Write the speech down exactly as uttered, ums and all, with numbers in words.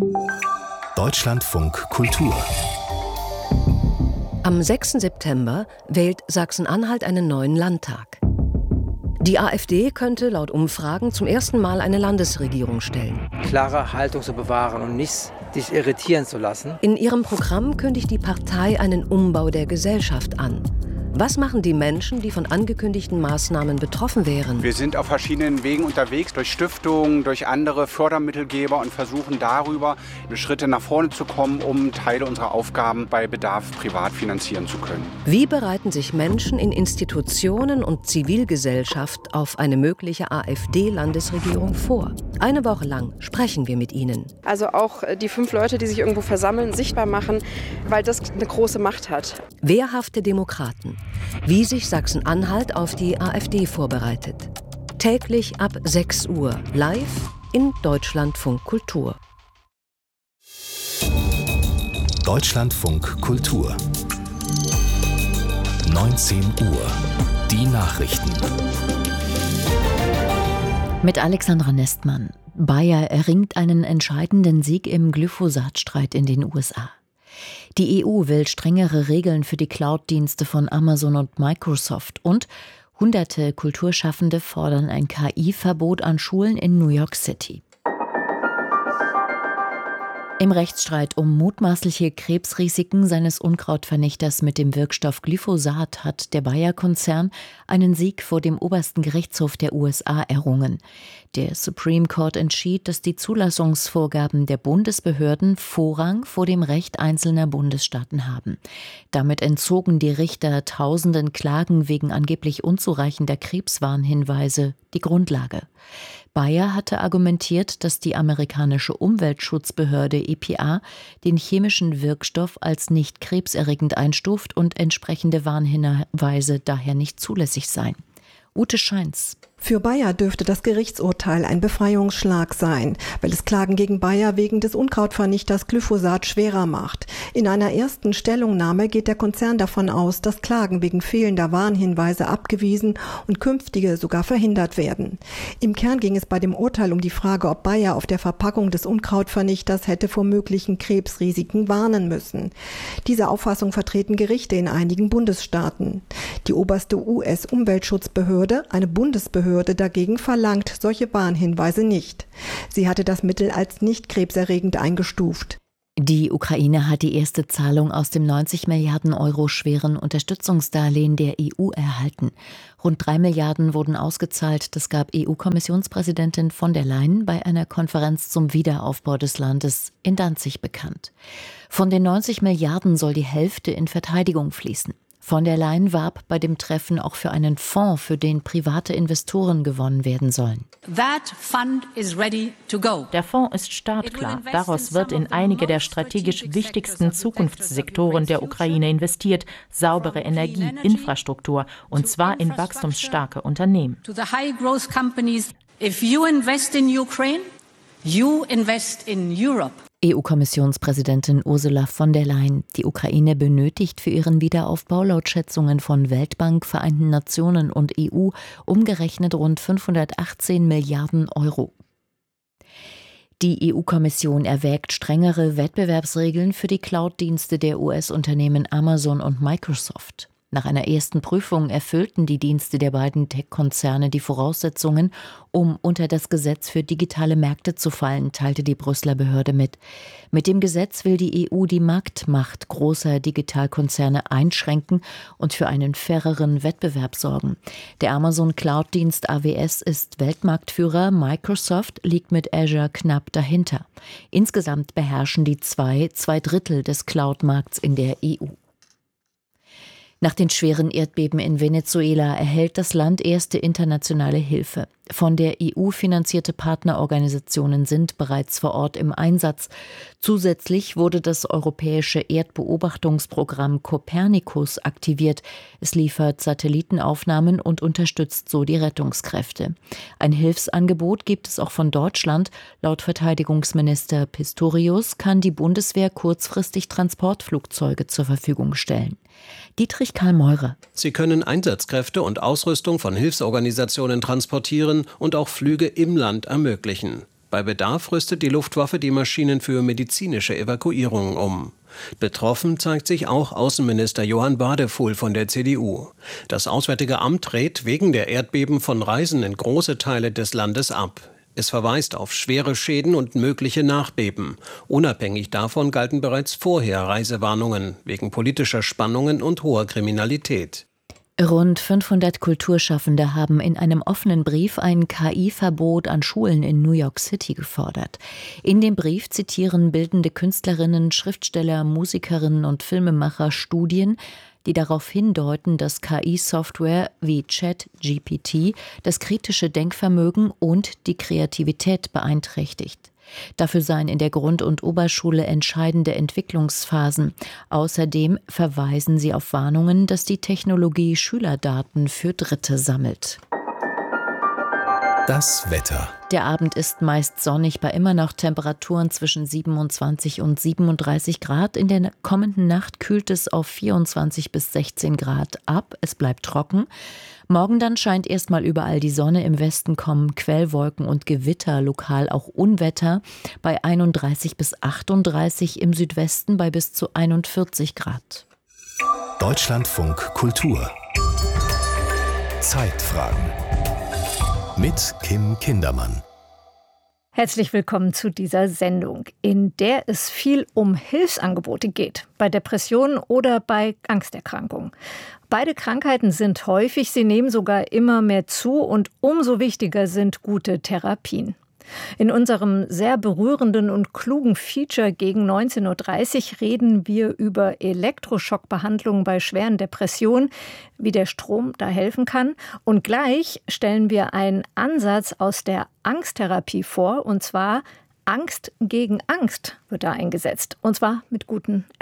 Deutschlandfunk Kultur. Am sechsten September wählt Sachsen-Anhalt einen neuen Landtag. Die AfD könnte laut Umfragen zum ersten Mal eine Landesregierung stellen. Klare Haltung zu bewahren und nicht sich irritieren zu lassen. In ihrem Programm kündigt die Partei einen Umbau der Gesellschaft an. Was machen die Menschen, die von angekündigten Maßnahmen betroffen wären? Wir sind auf verschiedenen Wegen unterwegs, durch Stiftungen, durch andere Fördermittelgeber und versuchen darüber Schritte nach vorne zu kommen, um Teile unserer Aufgaben bei Bedarf privat finanzieren zu können. Wie bereiten sich Menschen in Institutionen und Zivilgesellschaft auf eine mögliche AfD-Landesregierung vor? Eine Woche lang sprechen wir mit ihnen. Also auch die fünf Leute, die sich irgendwo versammeln, sichtbar machen, weil das eine große Macht hat. Wehrhafte Demokraten. Wie sich Sachsen-Anhalt auf die AfD vorbereitet. Täglich ab sechs Uhr live in Deutschlandfunk Kultur. Deutschlandfunk Kultur. neunzehn Uhr. Die Nachrichten. Mit Alexandra Nestmann. Bayer erringt einen entscheidenden Sieg im Glyphosat-Streit in den U S A. Die E U will strengere Regeln für die Cloud-Dienste von Amazon und Microsoft und hunderte Kulturschaffende fordern ein K I-Verbot an Schulen in New York City. Im Rechtsstreit um mutmaßliche Krebsrisiken seines Unkrautvernichters mit dem Wirkstoff Glyphosat hat der Bayer-Konzern einen Sieg vor dem obersten Gerichtshof der U S A errungen. Der Supreme Court entschied, dass die Zulassungsvorgaben der Bundesbehörden Vorrang vor dem Recht einzelner Bundesstaaten haben. Damit entzogen die Richter tausenden Klagen wegen angeblich unzureichender Krebswarnhinweise die Grundlage. Bayer hatte argumentiert, dass die amerikanische Umweltschutzbehörde E P A den chemischen Wirkstoff als nicht krebserregend einstuft und entsprechende Warnhinweise daher nicht zulässig seien. Ute Scheins. Für Bayer dürfte das Gerichtsurteil ein Befreiungsschlag sein, weil es Klagen gegen Bayer wegen des Unkrautvernichters Glyphosat schwerer macht. In einer ersten Stellungnahme geht der Konzern davon aus, dass Klagen wegen fehlender Warnhinweise abgewiesen und künftige sogar verhindert werden. Im Kern ging es bei dem Urteil um die Frage, ob Bayer auf der Verpackung des Unkrautvernichters hätte vor möglichen Krebsrisiken warnen müssen. Diese Auffassung vertreten Gerichte in einigen Bundesstaaten. Die oberste U S-Umweltschutzbehörde, eine Bundesbehörde, dagegen verlangt solche Warnhinweise nicht. Sie hatte das Mittel als nicht krebserregend eingestuft. Die Ukraine hat die erste Zahlung aus dem neunzig Milliarden Euro schweren Unterstützungsdarlehen der E U erhalten. Rund drei Milliarden wurden ausgezahlt. Das gab E U-Kommissionspräsidentin von der Leyen bei einer Konferenz zum Wiederaufbau des Landes in Danzig bekannt. Von den neunzig Milliarden soll die Hälfte in Verteidigung fließen. Von der Leyen warb bei dem Treffen auch für einen Fonds, für den private Investoren gewonnen werden sollen. Der Fonds ist startklar. Daraus wird in einige der strategisch wichtigsten Zukunftssektoren der Ukraine investiert. Saubere Energie, Infrastruktur, und zwar in wachstumsstarke Unternehmen. E U-Kommissionspräsidentin Ursula von der Leyen. Die Ukraine benötigt für ihren Wiederaufbau laut Schätzungen von Weltbank, Vereinten Nationen und E U umgerechnet rund fünfhundertachtzehn Milliarden Euro. Die E U-Kommission erwägt strengere Wettbewerbsregeln für die Cloud-Dienste der U S-Unternehmen Amazon und Microsoft. Nach einer ersten Prüfung erfüllten die Dienste der beiden Tech-Konzerne die Voraussetzungen, um unter das Gesetz für digitale Märkte zu fallen, teilte die Brüsseler Behörde mit. Mit dem Gesetz will die E U die Marktmacht großer Digitalkonzerne einschränken und für einen faireren Wettbewerb sorgen. Der Amazon-Cloud-Dienst A W S ist Weltmarktführer, Microsoft liegt mit Azure knapp dahinter. Insgesamt beherrschen die zwei zwei Drittel des Cloud-Markts in der E U. Nach den schweren Erdbeben in Venezuela erhält das Land erste internationale Hilfe. Von der E U finanzierte Partnerorganisationen sind bereits vor Ort im Einsatz. Zusätzlich wurde das europäische Erdbeobachtungsprogramm Copernicus aktiviert. Es liefert Satellitenaufnahmen und unterstützt so die Rettungskräfte. Ein Hilfsangebot gibt es auch von Deutschland. Laut Verteidigungsminister Pistorius kann die Bundeswehr kurzfristig Transportflugzeuge zur Verfügung stellen. Dietrich Karl Meurer. Sie können Einsatzkräfte und Ausrüstung von Hilfsorganisationen transportieren und auch Flüge im Land ermöglichen. Bei Bedarf rüstet die Luftwaffe die Maschinen für medizinische Evakuierungen um. Betroffen zeigt sich auch Außenminister Johann Wadefuhl von der C D U. Das Auswärtige Amt rät wegen der Erdbeben von Reisen in große Teile des Landes ab. Es verweist auf schwere Schäden und mögliche Nachbeben. Unabhängig davon galten bereits vorher Reisewarnungen wegen politischer Spannungen und hoher Kriminalität. Rund fünfhundert Kulturschaffende haben in einem offenen Brief ein K I-Verbot an Schulen in New York City gefordert. In dem Brief zitieren bildende Künstlerinnen, Schriftsteller, Musikerinnen und Filmemacher Studien, die darauf hindeuten, dass K I-Software wie ChatGPT das kritische Denkvermögen und die Kreativität beeinträchtigt. Dafür seien in der Grund- und Oberschule entscheidende Entwicklungsphasen. Außerdem verweisen sie auf Warnungen, dass die Technologie Schülerdaten für Dritte sammelt. Das Wetter. Der Abend ist meist sonnig bei immer noch Temperaturen zwischen siebenundzwanzig und siebenunddreißig Grad. In der kommenden Nacht kühlt es auf vierundzwanzig bis sechzehn Grad ab. Es bleibt trocken. Morgen dann scheint erstmal überall die Sonne. Im Westen kommen Quellwolken und Gewitter, lokal auch Unwetter. Bei einunddreißig bis achtunddreißig, im Südwesten bei bis zu einundvierzig Grad. Deutschlandfunk Kultur. Zeitfragen. Mit Kim Kindermann. Herzlich willkommen zu dieser Sendung, in der es viel um Hilfsangebote geht, bei Depressionen oder bei Angsterkrankungen. Beide Krankheiten sind häufig, sie nehmen sogar immer mehr zu und umso wichtiger sind gute Therapien. In unserem sehr berührenden und klugen Feature gegen neunzehn Uhr dreißig reden wir über Elektroschockbehandlungen bei schweren Depressionen, wie der Strom da helfen kann. Und gleich stellen wir einen Ansatz aus der Angsttherapie vor, und zwar Angst gegen Angst wird da eingesetzt, und zwar mit guten